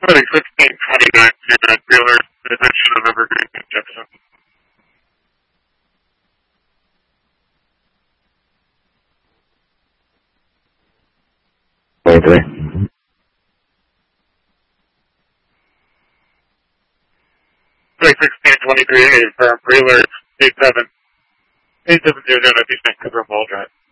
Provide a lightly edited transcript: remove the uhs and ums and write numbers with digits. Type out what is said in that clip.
Sorry, 1629, Unit Taylor, attention of Evergreen and Jefferson. Okay. 1623, firm, Prealert, 8700, East Vancouver Mall Drive.